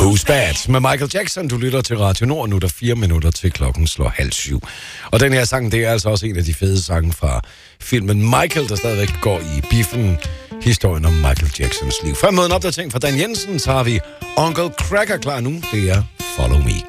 Who's Bad med Michael Jackson. Du lytter til Radio Nord, nu er der 4 minutter til klokken slår 6:30. Og den her sang, det er altså også en af de fede sange fra filmen Michael, der stadigvæk går i biffen. Historien om Michael Jacksons liv. Frem mod en opdatering fra Dan Jensen, så har vi Uncle Cracker klar nu. Det er Follow Me.